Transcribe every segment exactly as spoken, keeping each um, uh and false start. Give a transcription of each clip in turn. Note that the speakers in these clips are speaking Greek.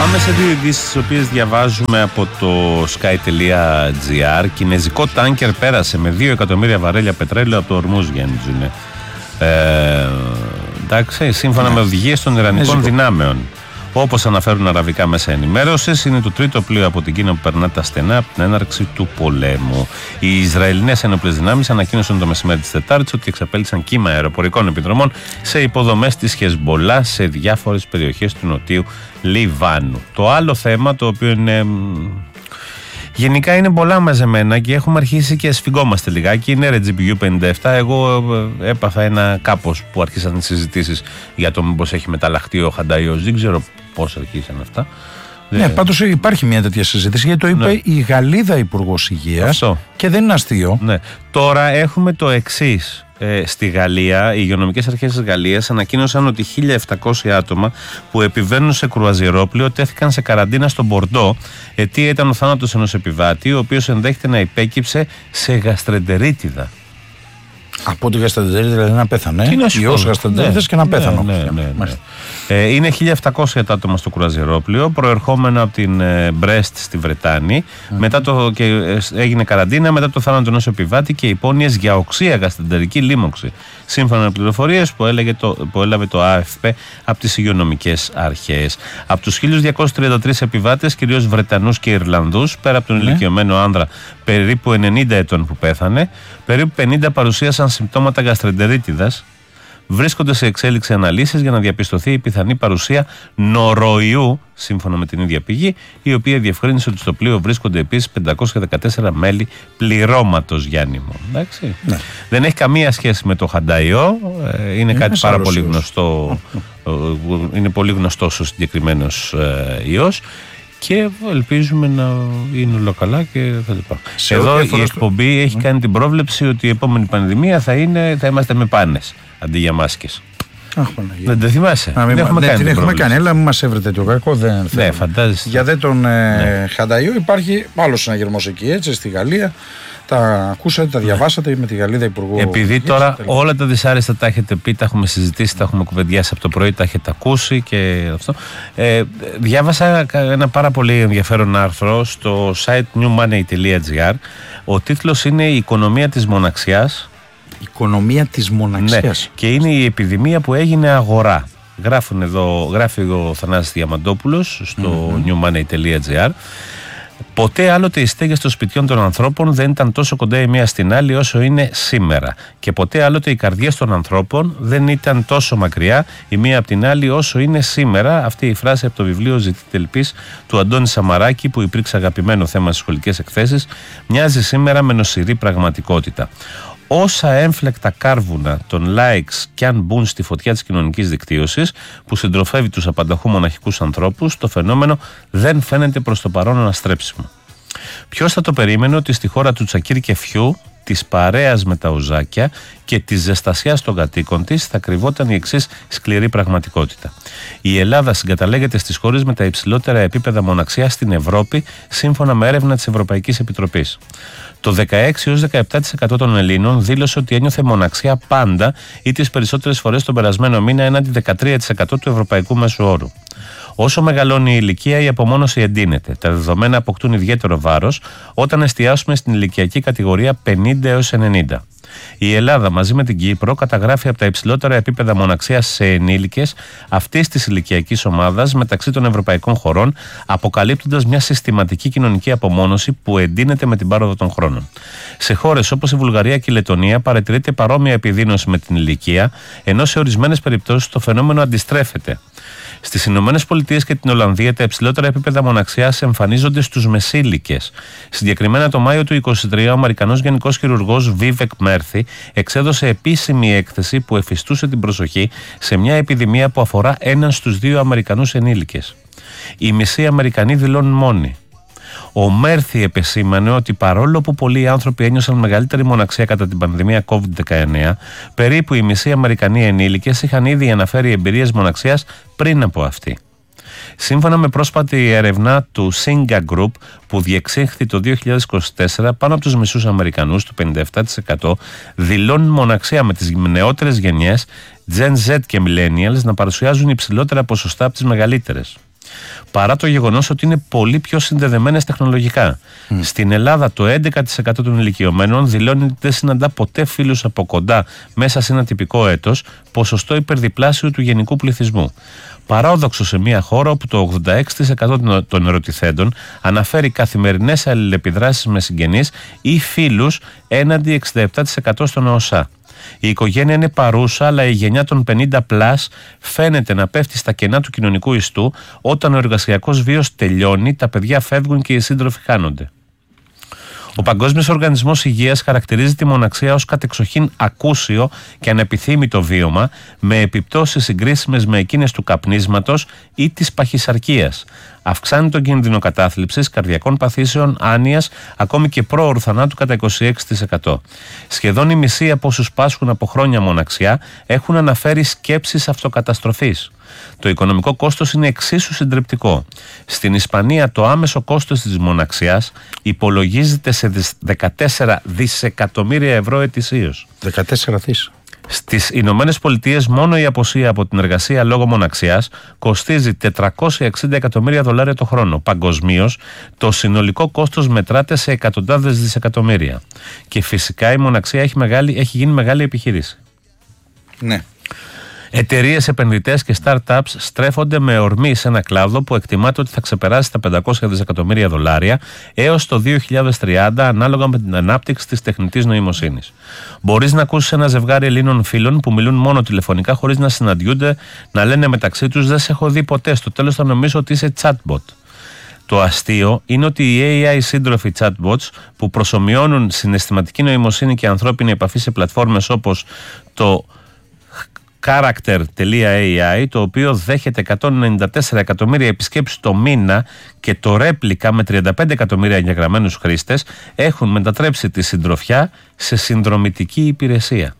Πάμε σε δύο ειδήσεις τις οποίες διαβάζουμε από το sky.gr. Κινέζικο τάνκερ πέρασε με δύο εκατομμύρια βαρέλια πετρέλαιο από το Ορμούζ, Γιάννη Τζουνέ. Ε, εντάξει, σύμφωνα ναι. με οδηγίες των Ιρανικών δυνάμεων. Όπως αναφέρουν αραβικά μέσα ενημέρωσης, είναι το τρίτο πλοίο από την Κίνα που περνά τα στενά από την έναρξη του πολέμου. Οι Ισραηλινές ένοπλες δυνάμεις ανακοίνωσαν το μεσημέρι της Τετάρτης ότι εξαπέλυσαν κύμα αεροπορικών επιδρομών σε υποδομές της Χεσμολά σε διάφορες περιοχές του νοτίου Λιβάνου. Το άλλο θέμα, το οποίο είναι. Γενικά είναι πολλά μαζεμένα και έχουμε αρχίσει και σφιγγόμαστε λιγάκι. Είναι Ρε Τζι Πι Γιου πενήντα επτά. Εγώ έπαθα ένα κάπως που άρχισαν οι συζητήσεις για το μήπως έχει μεταλλαχτεί ο Χανταϊός. Δεν ξέρω πώς αρχίσαν αυτά. Ναι, δεν... πάντως υπάρχει μια τέτοια συζήτηση γιατί το είπε ναι. η Γαλλίδα Υπουργός Υγείας. Αυτό. Και δεν είναι αστείο. Ναι. Τώρα έχουμε το εξής. Ε, στη Γαλλία, οι υγειονομικές αρχές της Γαλλίας ανακοίνωσαν ότι χίλια επτακόσια άτομα που επιβαίνουν σε κρουαζιερόπλοιο τέθηκαν σε καραντίνα στο Μπορντό. Αιτία ήταν ο θάνατος ενός επιβάτη, ο οποίος ενδέχεται να υπέκυψε σε γαστρεντερίτιδα. Από τη γαστρεντερίτιδα δηλαδή να πέθανε. Ιός γαστρεντερίτιδας και να πέθανε. Ναι, ναι, ναι, ναι. Ε, είναι χίλια επτακόσια τα άτομα στο κρουαζιερόπλοιο, προερχόμενο από την ε, Μπρέστ στη Βρετάνη. Mm-hmm. Μετά το, και, ε, έγινε καραντίνα μετά το θάνατο ενός επιβάτη και υπόνοιες για οξία γαστρεντερική λίμωξη. Σύμφωνα με πληροφορίες που, που έλαβε το Α Εφ Πι από τις υγειονομικές αρχές. Από τους χίλια διακόσιους τριάντα τρεις επιβάτες, κυρίως Βρετανούς και Ιρλανδούς, πέρα από τον mm-hmm. ηλικιωμένο άνδρα περίπου ενενήντα ετών που πέθανε, περίπου πενήντα παρουσίασαν συμπτώματα γαστρεντερίτιδας. Βρίσκονται σε εξέλιξη αναλύσεις για να διαπιστωθεί η πιθανή παρουσία νοροϊού, σύμφωνα με την ίδια πηγή, η οποία διευκρίνησε ότι στο πλοίο βρίσκονται επίσης πεντακόσια δεκατέσσερα μέλη πληρώματος, Γιάννη μου. Εντάξει. Ναι. Δεν έχει καμία σχέση με το Χανταϊό, είναι, είναι κάτι πάρα πολύ γνωστό, είναι πολύ γνωστός ο συγκεκριμένος ε, ιός. Και ελπίζουμε να είναι όλα καλά και θα λοιπά. Εδώ η εκπομπή έχει κάνει την πρόβλεψη ότι η επόμενη πανδημία θα, είναι, θα είμαστε με πάνες αντί για μάσκες. Αχ, δεν το θυμάσαι. Να, δεν έχουμε δεν κάνει την έχουμε κάνει, αλλά μην μας έβρετε το κακό. Δεν ναι, φαντάζεσαι. Για δε τον ε, ναι. Χανταϊό υπάρχει άλλος συναγερμός εκεί, έτσι, στη Γαλλία. Τα ακούσατε, τα διαβάσατε με τη Γαλλίδα Υπουργό. Επειδή τώρα όλα τα δυσάρεστα τα έχετε πει, τα έχουμε συζητήσει, τα έχουμε κουβεντιάσει από το πρωί, τα έχετε ακούσει και αυτό. Ε, διάβασα ένα πάρα πολύ ενδιαφέρον άρθρο στο site newmoney.gr. Ο τίτλος είναι «Η οικονομία της μοναξιάς». Οικονομία της μοναξιάς. Ναι, και είναι η επιδημία που έγινε αγορά. Γράφουν εδώ, γράφει ο Θανάσης Διαμαντόπουλος στο mm-hmm. newmoney.gr. Ποτέ άλλοτε οι στέγες των σπιτιών των ανθρώπων δεν ήταν τόσο κοντά η μία στην άλλη όσο είναι σήμερα. Και ποτέ άλλοτε οι καρδιές των ανθρώπων δεν ήταν τόσο μακριά η μία από την άλλη όσο είναι σήμερα. Αυτή η φράση από το βιβλίο «Ζητείτε ελπίς» του Αντώνη Σαμαράκη, που υπήρξε αγαπημένο θέμα στις σχολικές εκθέσεις, μοιάζει σήμερα με νοσηρή πραγματικότητα. Όσα έμφλεκτα κάρβουνα των likes κι αν μπουν στη φωτιά της κοινωνικής δικτύωσης που συντροφεύει τους απανταχού μοναχικούς ανθρώπους, το φαινόμενο δεν φαίνεται προς το παρόν αναστρέψιμο. Ποιος θα το περίμενε ότι στη χώρα του Τσακίρ και Φιού, της παρέας με τα ουζάκια και της ζεστασιάς των κατοίκων της θα κρυβόταν η εξής σκληρή πραγματικότητα. Η Ελλάδα συγκαταλέγεται στις χώρες με τα υψηλότερα επίπεδα μοναξιάς στην Ευρώπη, σύμφωνα με έρευνα της Ευρωπαϊκής Επιτροπής. Το δεκαέξι έως δεκαεπτά τοις εκατό των Ελλήνων δήλωσε ότι ένιωθε μοναξιά πάντα ή τις περισσότερες φορές τον περασμένο μήνα, έναντι δεκατρία τοις εκατό του ευρωπαϊκού μέσου όρου. Όσο μεγαλώνει η ηλικία, η απομόνωση εντείνεται. Τα δεδομένα αποκτούν ιδιαίτερο βάρος όταν εστιάσουμε στην ηλικιακή κατηγορία πενήντα έως ενενήντα. Η Ελλάδα μαζί με την Κύπρο καταγράφει από τα υψηλότερα επίπεδα μοναξίας σε ενήλικες αυτής της ηλικιακής ομάδας μεταξύ των ευρωπαϊκών χωρών, αποκαλύπτοντας μια συστηματική κοινωνική απομόνωση που εντείνεται με την πάροδο των χρόνων. Σε χώρες όπως η Βουλγαρία και η Λετονία παρατηρείται παρόμοια επιδείνωση με την ηλικία, ενώ σε ορισμένες περιπτώσεις το φαινόμενο αντιστρέφεται. Στις Ηνωμένες Πολιτείες και την Ολλανδία τα υψηλότερα επίπεδα μοναξιάς εμφανίζονται στους μεσήλικες. Συγκεκριμένα το Μάιο του είκοσι τρία ο Αμερικανός Γενικός Χειρουργός Βίβεκ Μέρθι εξέδωσε επίσημη έκθεση που εφιστούσε την προσοχή σε μια επιδημία που αφορά έναν στους δύο Αμερικανούς ενήλικες. Οι μισοί Αμερικανοί δηλώνουν μόνοι. Ο Μέρθι επεσήμανε ότι παρόλο που πολλοί άνθρωποι ένιωσαν μεγαλύτερη μοναξία κατά την πανδημία κόβιντ δεκαεννέα, περίπου οι μισοί Αμερικανοί ενήλικες είχαν ήδη αναφέρει εμπειρίες μοναξιάς πριν από αυτή. Σύμφωνα με πρόσφατη έρευνα του Singa Group που διεξήχθη το δύο χιλιάδες είκοσι τέσσερα, πάνω από τους μισούς Αμερικανούς, το πενήντα επτά τοις εκατό, δηλώνουν μοναξία, με τις νεότερες γενιές, Gen Z και Millennials, να παρουσιάζουν υψηλότερα ποσοστά από τις μεγαλύτερες. παρά το γεγονός ότι είναι πολύ πιο συνδεδεμένες τεχνολογικά. Mm. Στην Ελλάδα το έντεκα τοις εκατό των ηλικιωμένων δηλώνει ότι δεν συναντά ποτέ φίλους από κοντά μέσα σε ένα τυπικό έτος, ποσοστό υπερδιπλάσιο του γενικού πληθυσμού. Παράδοξο σε μια χώρα όπου το ογδόντα έξι τοις εκατό των ερωτηθέντων αναφέρει καθημερινές αλληλεπιδράσεις με συγγενείς ή φίλους έναντι εξήντα επτά τοις εκατό στον ΟΣΑ. Η οικογένεια είναι παρούσα, αλλά η γενιά των πενήντα πλας φαίνεται να πέφτει στα κενά του κοινωνικού ιστού. Όταν ο εργασιακός βίος τελειώνει, τα παιδιά φεύγουν και οι σύντροφοι χάνονται. Ο Παγκόσμιος Οργανισμός Υγείας χαρακτηρίζει τη μοναξία ως κατεξοχήν ακούσιο και ανεπιθύμητο βίωμα, με επιπτώσεις συγκρίσιμες με εκείνες του καπνίσματος ή της παχυσαρκίας. Αυξάνει τον κίνδυνο κατάθλιψης, καρδιακών παθήσεων, άνοιας, ακόμη και πρόωρου θανάτου κατά είκοσι έξι τοις εκατό. Σχεδόν οι μισοί από όσους πάσχουν από χρόνια μοναξιά έχουν αναφέρει σκέψεις αυτοκαταστροφής. Το οικονομικό κόστος είναι εξίσου συντριπτικό. Στην Ισπανία το άμεσο κόστος της μοναξιάς υπολογίζεται σε δεκατέσσερα δισεκατομμύρια ευρώ ετησίως. δεκατέσσερα δις. Στις Ηνωμένες Πολιτείες μόνο η αποσία από την εργασία λόγω μοναξιάς κοστίζει τετρακόσια εξήντα εκατομμύρια δολάρια το χρόνο. Παγκοσμίως το συνολικό κόστος μετράται σε εκατοντάδες δισεκατομμύρια. Και φυσικά η μοναξία έχει, μεγάλη, έχει γίνει μεγάλη επιχείρηση. Ναι. Εταιρείες, επενδυτές και startups στρέφονται με ορμή σε ένα κλάδο που εκτιμάται ότι θα ξεπεράσει τα πεντακόσια δισεκατομμύρια δολάρια έως το δύο χιλιάδες τριάντα, ανάλογα με την ανάπτυξη της τεχνητής νοημοσύνης. Μπορείς να ακούσεις ένα ζευγάρι Ελλήνων φίλων που μιλούν μόνο τηλεφωνικά, χωρίς να συναντιούνται, να λένε μεταξύ τους «Δεν σε έχω δει ποτέ». Στο τέλος θα νομίζω ότι είσαι chatbot. Το αστείο είναι ότι οι έι άι σύντροφοι chatbots που προσομοιώνουν συναισθηματική νοημοσύνη και ανθρώπινη επαφή σε πλατφόρμες όπως το Character.ai, το οποίο δέχεται εκατόν ενενήντα τέσσερα εκατομμύρια επισκέψεις το μήνα, και το Replica με τριάντα πέντε εκατομμύρια εγγεγραμμένους χρήστες, έχουν μετατρέψει τη συντροφιά σε συνδρομητική υπηρεσία.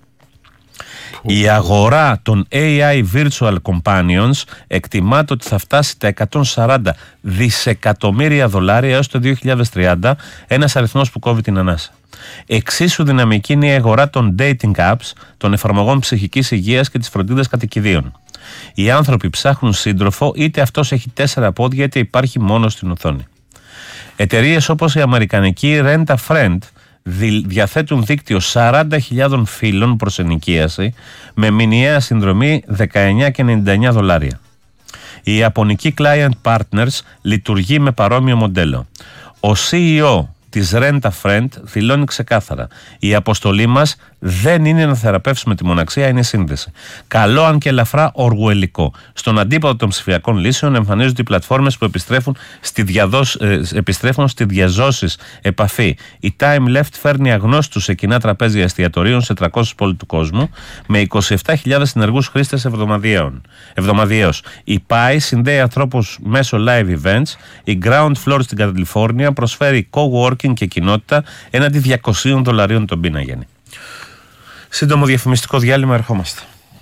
Η αγορά των έι άι Virtual Companions εκτιμάται ότι θα φτάσει τα εκατόν σαράντα δισεκατομμύρια δολάρια έως το δύο χιλιάδες τριάντα, ένας αριθμός που κόβει την ανάσα. Εξίσου δυναμική είναι η αγορά των dating apps, των εφαρμογών ψυχικής υγείας και της φροντίδας κατοικιδίων. Οι άνθρωποι ψάχνουν σύντροφο, είτε αυτός έχει τέσσερα πόδια είτε υπάρχει μόνο στην οθόνη. Εταιρείες όπως η αμερικανική Rent a Friend διαθέτουν δίκτυο σαράντα χιλιάδων φίλων προς ενοικίαση με μηνιαία συνδρομή δεκαεννιά και ενενήντα εννιά δολάρια. Η ιαπωνική Client Partners λειτουργεί με παρόμοιο μοντέλο. Ο σι ι ο της Rent a Friend δηλώνει ξεκάθαρα: η αποστολή μας δεν είναι να θεραπεύσουμε τη μοναξία, είναι σύνδεση. Καλό, αν και ελαφρά οργουελικό. Στον αντίποδο των ψηφιακών λύσεων εμφανίζονται οι πλατφόρμες που επιστρέφουν στη, διαδόσ... ε, επιστρέφουν στη διαζώσεις επαφή. Η Time Left φέρνει αγνώστους σε κοινά τραπέζια εστιατορίων σε τριακόσιες πόλεις του κόσμου με είκοσι επτά χιλιάδες συνεργούς χρήστες εβδομαδιαίως. Η Pi συνδέει ανθρώπους μέσω live events. Η Ground Floor στην Καλιφόρνια προσφέρει co-working και κοινότητα έναντι διακόσια δολαρίων τον πίνα, Γιάννη. Σύντομο διαφημιστικό διάλειμμα, ερχόμαστε.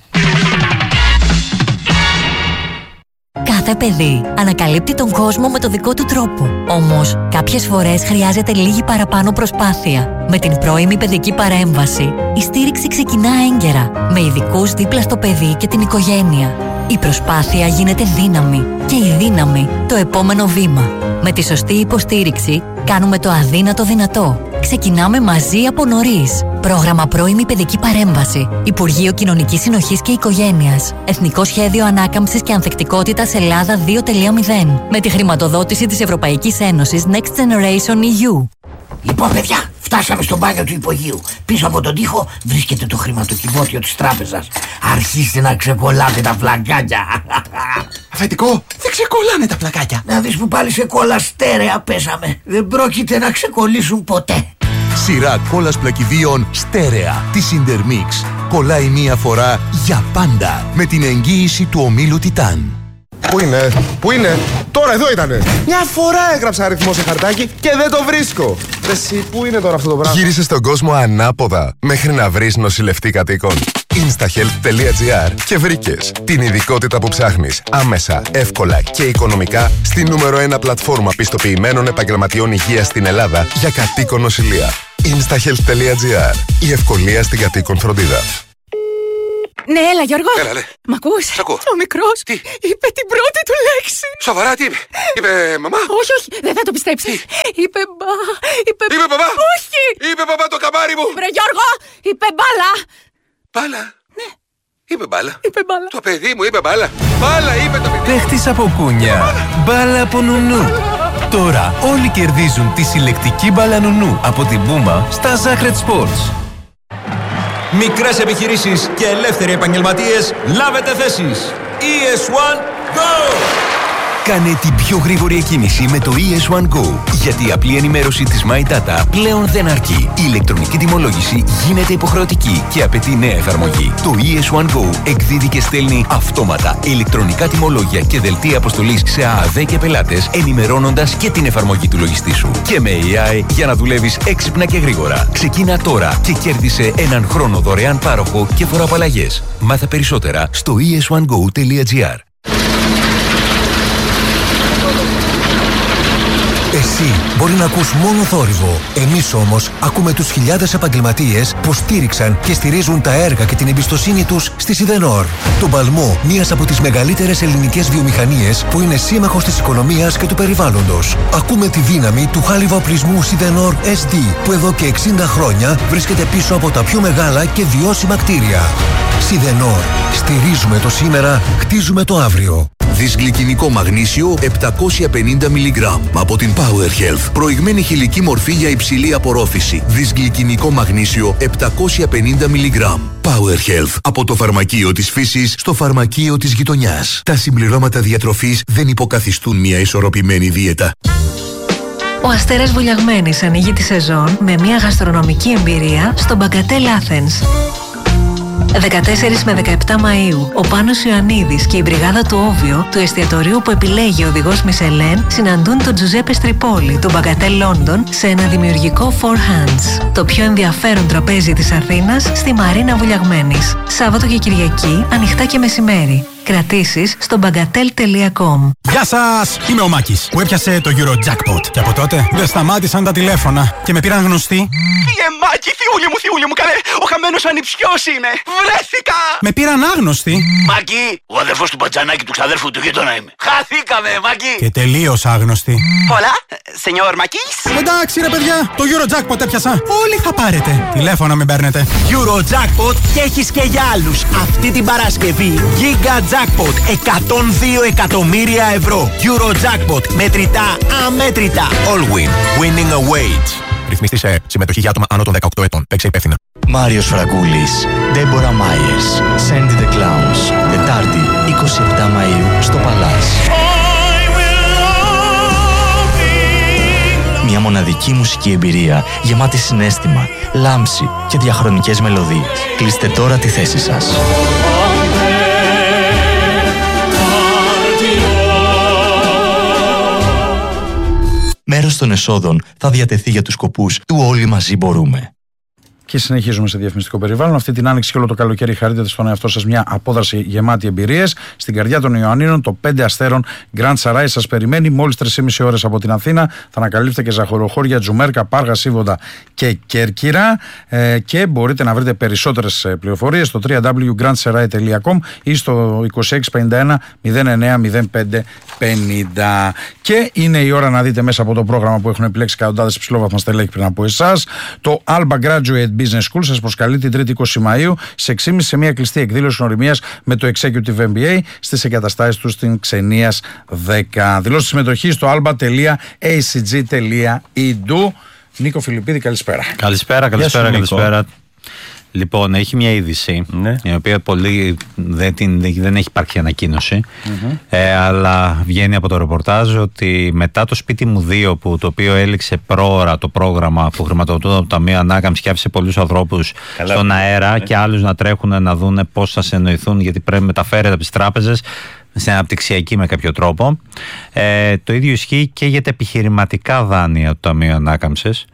Κάθε παιδί ανακαλύπτει τον κόσμο με το δικό του τρόπο. Όμως, κάποιες φορές χρειάζεται λίγη παραπάνω προσπάθεια. Με την πρώιμη παιδική παρέμβαση, η στήριξη ξεκινά έγκαιρα, με ειδικούς δίπλα στο παιδί και την οικογένεια. Η προσπάθεια γίνεται δύναμη και η δύναμη το επόμενο βήμα. Με τη σωστή υποστήριξη, κάνουμε το αδύνατο δυνατό. Ξεκινάμε μαζί από νωρίς. Πρόγραμμα Πρώιμη Παιδική Παρέμβαση. Υπουργείο Κοινωνικής Συνοχής και Οικογένειας. Εθνικό Σχέδιο Ανάκαμψης και Ανθεκτικότητας Ελλάδα δύο κόμμα μηδέν. Με τη χρηματοδότηση της Ευρωπαϊκής Ένωσης Next Generation ι γιου. Λοιπόν, παιδιά, φτάσαμε στο μπάνιο του υπογείου. Πίσω από τον τοίχο βρίσκεται το χρηματοκιβώτιο της τράπεζας. Αρχίστε να ξεκολλάτε τα πλακάκια. Αφεντικό, δεν ξεκολλάνε τα πλακάκια. Να δεις που πάλι σε κόλλα στέρεα πέσαμε. Δεν πρόκειται να ξεκολλήσουν ποτέ. Σειρά κόλλας πλακιδίων στέρεα της Intermix. Κολλάει μία φορά για πάντα με την εγγύηση του ομίλου Titan. Πού είναι, πού είναι, τώρα εδώ ήτανε. Μια φορά έγραψα αριθμό σε χαρτάκι και δεν το βρίσκω. Εσύ, πού είναι τώρα αυτό το πράγμα. Γύρισε στον κόσμο ανάποδα μέχρι να βρεις νοσηλευτή κατοίκων. instahealth.gr και βρήκες την ειδικότητα που ψάχνεις άμεσα, εύκολα και οικονομικά στη νούμερο ένα πλατφόρμα πιστοποιημένων επαγγελματιών υγείας στην Ελλάδα για κατοίκον νοσηλεία. instahealth.gr. Η ευκολία στην κατοίκον φροντίδα. Ναι, έλα Γιώργο. Έλα, ναι. Μ' ακούς? Σ' ακούω. Ο μικρός Τι? είπε την πρώτη του λέξη. Σοβαρά, τι είπε? Είπε μαμά? Όχι, όχι, δεν θα το πιστέψεις. Είπε μπα, είπε... Είπε μπαμπά? Όχι. Είπε μπαμπά το καμάρι μου. Βρε Γιώργο, είπε μπάλα. Μπάλα? Ναι. Είπε μπάλα. Είπε μπάλα. Το παιδί μου είπε μπάλα. Μπάλα είπε το παιδί. Παίχτης από κούνια, μπάλα από νουνού. Τώρα όλοι κερδίζουν τη συλλεκτική μπάλα νουνού από την Puma στα Zacred Sports. Μικρές επιχειρήσεις και ελεύθεροι επαγγελματίες, λάβετε θέσεις. ι ες one Go! Κάνε την πιο γρήγορη εκκίνηση με το ι ες one Go, γιατί η απλή ενημέρωση της My Data πλέον δεν αρκεί. Η ηλεκτρονική τιμολόγηση γίνεται υποχρεωτική και απαιτεί νέα εφαρμογή. Το ι ες one Go εκδίδει και στέλνει αυτόματα ηλεκτρονικά τιμολόγια και δελτία αποστολής σε ΑΑΔ και πελάτες, ενημερώνοντας και την εφαρμογή του λογιστή σου. Και με έι άι για να δουλεύεις έξυπνα και γρήγορα. Ξεκίνα τώρα και κέρδισε έναν χρόνο δωρεάν πάροχο και φοροαπαλλαγές. Μάθε περισσότερα στο ι ες one go τελεία τζι άρ. Εσύ μπορεί να ακούς μόνο θόρυβο. Εμείς όμως ακούμε τους χιλιάδες επαγγελματίες που στήριξαν και στηρίζουν τα έργα και την εμπιστοσύνη τους στη Σιδενόρ. Τον παλμό μιας από τις μεγαλύτερες ελληνικές βιομηχανίες που είναι σύμμαχος της οικονομίας και του περιβάλλοντος. Ακούμε τη δύναμη του χάλιβα οπλισμού Σιδενόρ ες ντι που εδώ και εξήντα χρόνια βρίσκεται πίσω από τα πιο μεγάλα και βιώσιμα κτίρια. Σιδενόρ. Στηρίζουμε το σήμερα, χτίζουμε το αύριο. Δυσγλυκινικό μαγνήσιο επτακόσια πενήντα μιλιγκράμμ από την Power Health. Προηγμένη χηλική μορφή για υψηλή απορρόφηση. Δυσγλυκινικό μαγνήσιο επτακόσια πενήντα μιλιγκράμμ. Power Health. Από το φαρμακείο της φύσης στο φαρμακείο της γειτονιάς. Τα συμπληρώματα διατροφής δεν υποκαθιστούν μια ισορροπημένη δίαιτα. Ο Αστέρας Βουλιαγμένης ανοίγει τη σεζόν με μια γαστρονομική εμπειρία στο Bagatelle Athens. δεκατέσσερις με δεκαεπτά Μαΐου, ο Πάνος Ιωαννίδης και η μπριγάδα του Όβιο, του εστιατορίου που επιλέγει ο οδηγός Μισελέν, συναντούν τον Τζουζέπε Στριπόλη, του Bagatelle London, σε ένα δημιουργικό Four Hands. Το πιο ενδιαφέρον τραπέζι της Αθήνας στη Μαρίνα Βουλιαγμένης. Σάββατο και Κυριακή, ανοιχτά και μεσημέρι. Κρατήσεις στο bagatelle τελεία com. Γεια σας! Είμαι ο Μάκης που έπιασε το Eurojackpot. Και από τότε δεν σταμάτησαν τα τηλέφωνα και με πήραν γνωστοί. Φύγε Μάκη, θιούλη μου, θιούλη μου, καλέ! Ο χαμένος ανιψιός είμαι! Βρέθηκα! Με πήραν άγνωστοι. Μάκη, ο αδερφός του Μπατζανάκη του ξαδέρφου του γείτονα είμαι. Χαθήκαμε, Μάκη! Και τελείως άγνωστοι. Πολλά, σενιόρ Μάκης. Εντάξει ρε παιδιά, το Eurojackpot έπιασα. Όλοι θα πάρετε. Τηλέφωνα μην παίρνετε. Eurojackpot και έχεις και για άλλους. Αυτή την Παρασκευή, Giga Jackpot εκατόν δύο εκατομμύρια ευρώ. Eurojackpot, μετρητά αμέτρητα. All win. Winning awaits. Ρυθμιστή σε συμμετοχή για άτομα άνω των δεκαοκτώ ετών. Παίξε υπεύθυνα. Μάριος Φραγκούλης, Ντέμπορα Μάιερς, Sandy the Clowns. Τετάρτη, είκοσι επτά Μαΐου, στο Παλάς. Μια μοναδική μουσική εμπειρία γεμάτη συναίσθημα, λάμψη και διαχρονικές μελωδίες. Κλείστε τώρα τη θέση σας. Μέρος των εσόδων θα διατεθεί για τους σκοπούς του «Όλοι μαζί μπορούμε». Και συνεχίζουμε σε διαφημιστικό περιβάλλον. Αυτή την άνοιξη και όλο το καλοκαίρι χαρείτε στον εαυτό σας μια απόδραση γεμάτη εμπειρίες. Στην καρδιά των Ιωαννίνων, το πέντε αστέρων Grand Sarai σας περιμένει. Μόλις τρεις και μισή ώρες από την Αθήνα. Θα ανακαλύψετε και ζαχαροχώρια, Τζουμέρκα, Πάργα, Σίβοντα και Κέρκυρα. Ε, και μπορείτε να βρείτε περισσότερες πληροφορίες στο double-u double-u double-u τελεία grand sarai τελεία com ή στο είκοσι έξι πενήντα ένα μηδέν εννέα μηδέν πέντε πενήντα. Και είναι η ώρα να δείτε μέσα από το πρόγραμμα που έχουν επιλέξει εκατοντάδες υψηλόβαθμα στελέχη πριν από εσάς. Το Alba Graduate Business School σας προσκαλεί την Τρίτη είκοσι Μαΐου σε έξι και μισή σε μια κλειστή εκδήλωση γνωριμίας με το Executive εμ μπι έι στις εγκαταστάσεις του στην Ξενίας δέκα. Δηλώσεις συμμετοχή στο alba τελεία a c g τελεία e d u. Νίκο Φιλιππίδη, καλησπέρα. Καλησπέρα, καλησπέρα, καλησπέρα. Λοιπόν, έχει μια είδηση, ναι, η οποία πολύ δεν, την, δεν έχει υπάρξει ανακοίνωση, mm-hmm. ε, αλλά βγαίνει από το ρεπορτάζ ότι μετά το Σπίτι μου δύο, που το οποίο έληξε πρόωρα το πρόγραμμα που χρηματοδοτούνται από το Ταμείο Ανάκαμψης και άφησε πολλούς ανθρώπους Καλά, στον αέρα ναι. και άλλους να τρέχουν να δουν πώς θα συνοηθούν, γιατί πρέπει να μεταφέρεται από τις τράπεζες στην αναπτυξιακή με κάποιο τρόπο. Ε, το ίδιο ισχύει και για τα επιχειρηματικά δάνεια του Ταμείου Ανάκαμψης,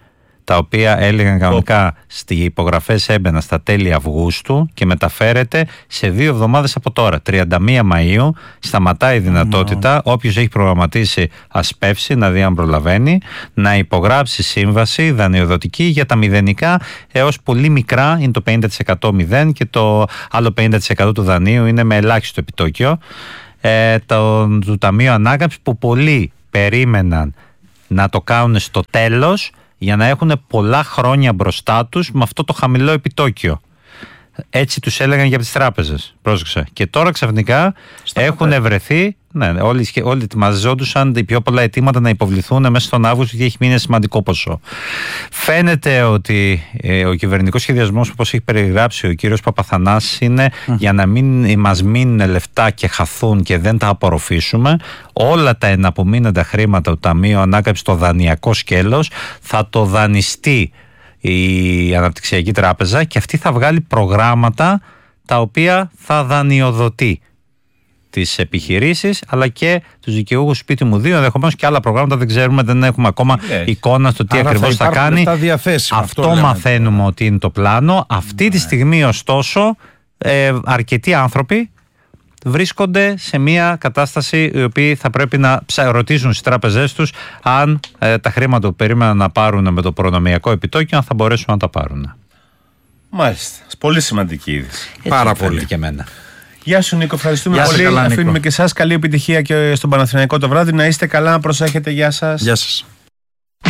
τα οποία έλεγαν κανονικά στις υπογραφές έμπαιναν στα τέλη Αυγούστου και μεταφέρεται σε δύο εβδομάδες από τώρα. τριάντα μία Μαΐου σταματάει η δυνατότητα, mm. όποιος έχει προγραμματίσει ας πεύσει, να δει αν προλαβαίνει, να υπογράψει σύμβαση δανειοδοτική για τα μηδενικά έως πολύ μικρά, είναι το πενήντα τοις εκατό μηδέν και το άλλο πενήντα τοις εκατό του δανείου είναι με ελάχιστο επιτόκιο. Ε, το, το Ταμείο Ανάκαμψης που πολλοί περίμεναν να το κάνουν στο τέλος για να έχουν πολλά χρόνια μπροστά τους με αυτό το χαμηλό επιτόκιο. Έτσι τους έλεγαν για τις τράπεζες. Πρόσεξα. Και τώρα ξαφνικά έχουν βρεθεί, ναι, όλοι, όλοι ετοιμαζόντουσαν οι πιο πολλά αιτήματα να υποβληθούν μέσα στον Αύγουστο και έχει μείνει ένα σημαντικό ποσό. Φαίνεται ότι ε, ο κυβερνητικός σχεδιασμός, όπως έχει περιγράψει ο κύριος Παπαθανάσης, είναι mm. για να μην μας μείνουν λεφτά και χαθούν και δεν τα απορροφήσουμε. Όλα τα εναπομείνοντα χρήματα του Ταμείου Ανάκαμψης, το δανειακό σκέλος, θα το δανειστεί η Αναπτυξιακή Τράπεζα και αυτή θα βγάλει προγράμματα τα οποία θα δανειοδοτεί τις επιχειρήσεις αλλά και τους δικαιούχους σπίτι μου δύο, ενδεχομένως και άλλα προγράμματα, δεν ξέρουμε, δεν έχουμε ακόμα yeah. εικόνα στο τι ακριβώς θα, θα κάνει. Αυτό, αυτό μαθαίνουμε λέμε. Ότι είναι το πλάνο. Αυτή yeah. τη στιγμή ωστόσο ε, αρκετοί άνθρωποι βρίσκονται σε μια κατάσταση οι οποίοι θα πρέπει να ρωτήσουν στις τράπεζές τους αν ε, τα χρήματα που περίμεναν να πάρουν με το προνομιακό επιτόκιο, αν θα μπορέσουν να τα πάρουν. Μάλιστα. Πολύ σημαντική είδηση. Πάρα πολύ. Και εμένα. Γεια σου Νίκο, ευχαριστούμε Γεια πολύ. Καλά, Αφήνουμε Νίκο. και εσάς καλή επιτυχία και στον Παναθηναϊκό το βράδυ. Να είστε καλά, να προσέχετε. Γεια σας. Γεια σας.